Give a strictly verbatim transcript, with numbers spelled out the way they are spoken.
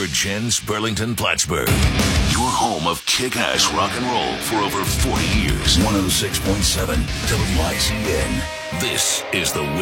Vergennes, Burlington, Plattsburgh. Your home of kick-ass rock and roll for over forty years. one oh six point seven W I C N. This is the